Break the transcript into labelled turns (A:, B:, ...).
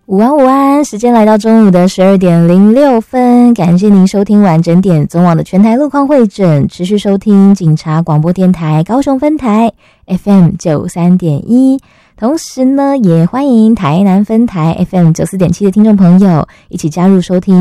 A: 午安午安，时间来到中午的12:06，感谢您收听完整点总网的全台路况会诊，持续收听警察广播电台高雄分台 FM 93.1，同时呢也欢迎台南分台 FM 94.7的听众朋友一起加入收听